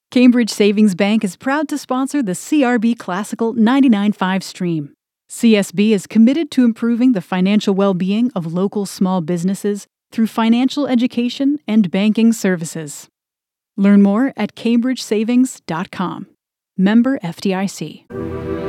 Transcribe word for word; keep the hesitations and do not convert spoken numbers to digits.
Cambridge Savings Bank is proud to sponsor the C R B Classical ninety-nine point five stream. C S B is committed to improving the financial well-being of local small businesses through financial education and banking services. Learn more at cambridge savings dot com. Member F D I C.